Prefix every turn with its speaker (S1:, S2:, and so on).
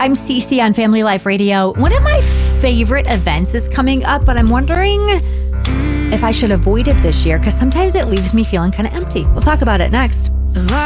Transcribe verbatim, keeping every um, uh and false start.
S1: I'm Cece on Family Life Radio. One of my favorite events is coming up, but I'm wondering if I should avoid it this year because sometimes it leaves me feeling kind of empty. We'll talk about it next.